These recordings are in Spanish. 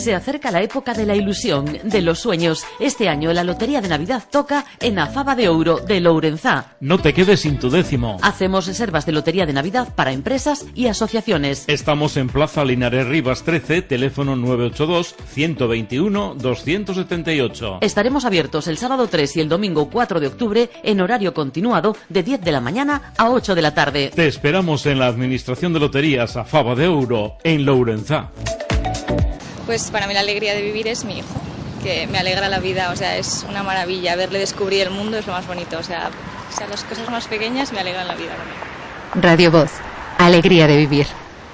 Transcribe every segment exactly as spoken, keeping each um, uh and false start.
Se acerca la época de la ilusión, de los sueños. Este año la Lotería de Navidad toca en a Faba de Ouro de Lourenzá. No te quedes sin tu décimo. Hacemos reservas de Lotería de Navidad para empresas y asociaciones. Estamos en Plaza Linares Rivas trece, teléfono nueve ocho dos, ciento veintiuno, doscientos setenta y ocho. Estaremos abiertos el sábado tres y el domingo cuatro de octubre en horario continuado de diez de la mañana a ocho de la tarde. Te esperamos en la Administración de Loterías a Faba de Ouro, en Lourenzá. Pues para mí la alegría de vivir es mi hijo, que me alegra la vida, o sea, es una maravilla. Verle descubrir el mundo es lo más bonito, o sea, o sea las cosas más pequeñas me alegran la vida también. Radio Voz, alegría de vivir.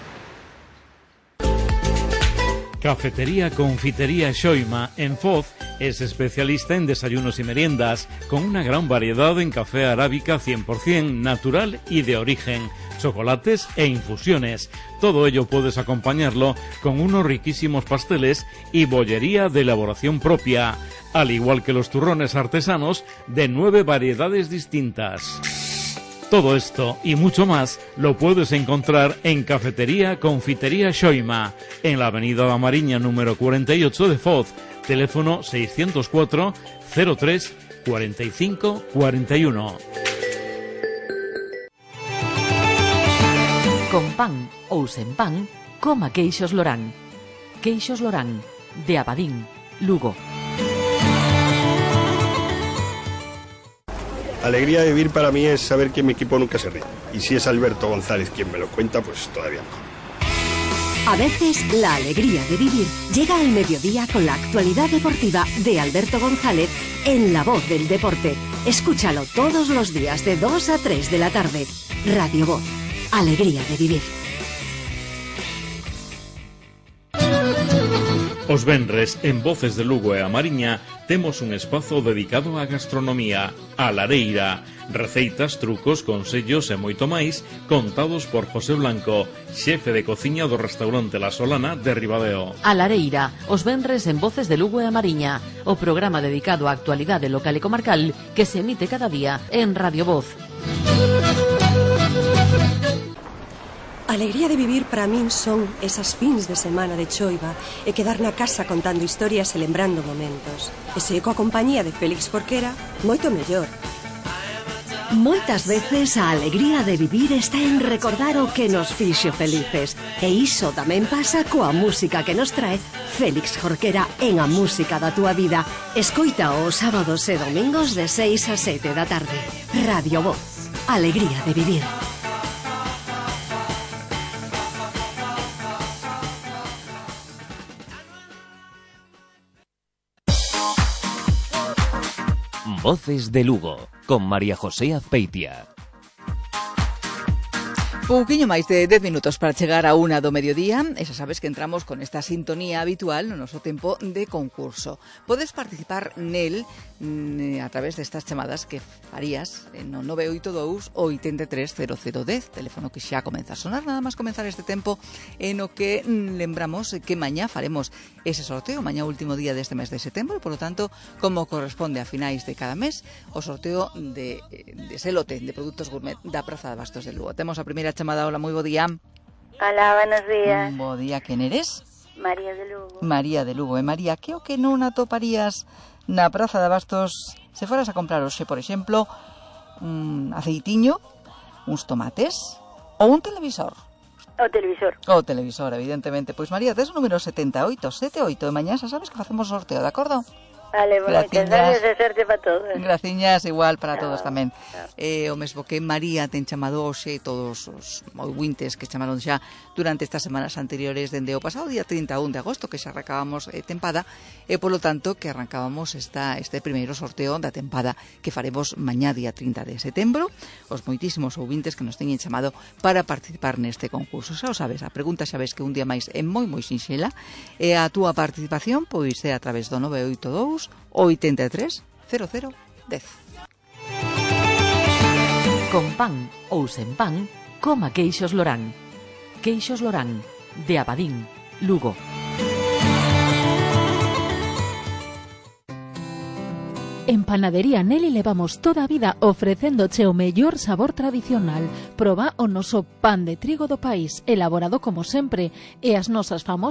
Cafetería Confitería Xoima en Foz es especialista en desayunos y meriendas, con una gran variedad en café arábica cien por ciento natural y de origen, chocolates e infusiones. Todo ello puedes acompañarlo con unos riquísimos pasteles y bollería de elaboración propia, al igual que los turrones artesanos de nueve variedades distintas. Todo esto y mucho más lo puedes encontrar en Cafetería Confitería Xoima, en la avenida La Mariña número cuarenta y ocho de Foz, teléfono seiscientos cuatro, cero tres, cuarenta y cinco, cuarenta y uno. Con pan ou sen pan, coma Queixos Lorán. Queixos Lorán, de Abadín, Lugo. Alegría de vivir para mí es saber que mi equipo nunca se ríe. Y si es Alberto González quien me lo cuenta, pues todavía mejor. A veces, la alegría de vivir llega al mediodía con la actualidad deportiva de Alberto González en La Voz del Deporte. Escúchalo todos los días de dos a tres de la tarde. Radio Voz, alegría de vivir. Os venres, en Voces de Lugo e a Mariña, temos un espazo dedicado á gastronomía, a Lareira. Receitas, trucos, consellos e moito máis, contados por José Blanco, xefe de cociña do restaurante La Solana de Ribadeo. A Lareira, os venres en Voces de Lugo e a Mariña, o programa dedicado á actualidade local e comarcal que se emite cada día en Radio Voz. Alegría de vivir para min son esas fins de semana de choiva e quedar na casa contando historias e lembrando momentos. E se coa compañía de Félix Jorquera, moito mellor. Moitas veces a alegría de vivir está en recordar o que nos fixo felices. E iso tamén pasa coa música que nos trae Félix Jorquera en A Música da Túa Vida. Escoita os sábados e domingos de seis a sete da tarde. Radio Voz, alegría de vivir. Voces de Lugo, con María José Azpeitia. Pouquiño máis de dez minutos para chegar a una do mediodía, e xa sabes que entramos con esta sintonía habitual no noso tempo de concurso. Podes participar nel a través destas chamadas que farías no nove oito dous, oito tres, cero cero un cero, teléfono que xa comeza a sonar nada máis comenzar este tempo, en o que lembramos que mañá faremos ese sorteo, mañá último día deste mes de setembro, e, por lo tanto, como corresponde a finais de cada mes, o sorteo de, de ese lote de produtos gourmet da Praza de Bastos de Lugo. Temos a primeira chamada. Hola, moi bo día. Hola, buenos días. Bo día, quen eres? María de Lugo. María de Lugo. E María, que o que non atoparías na Praza de Bastos se foras a comprar hoxe, por exemplo, un aceitiño, uns tomates ou un televisor? O televisor. O televisor, evidentemente. Pois María, tes o número setenta e oito setenta e oito e mañá xa sabes que facemos sorteo, de acordo? Vale, bueno, muchas gracias e sorte para todos. Graciñas, igual para no, todos tamén. No. Eh, o mesmo que María ten chamado hoxe, todos os ouvintes que chamaron xa durante estas semanas anteriores dende o pasado día trinta e un de agosto, que xa arrancábamos eh, tempada, e polo tanto que arrancábamos esta, este primeiro sorteo da tempada que faremos mañá día trinta de setembro. Os moitísimos ouvintes que nos teñen chamado para participar neste concurso. Xa o sabes, a pregunta xa ves que un día máis é moi moi sinxela, e a túa participación pois é a través do nove oito dous, oito tres, cero cero un cero. Con pan ou sen pan, coma Queixos Lorán. Queixos Lorán, de Abadín, Lugo. En Panadería Nelly levamos toda a vida ofrecéndoche o mellor sabor tradicional. Proba o noso pan de trigo do país, elaborado como sempre, e as nosas famosas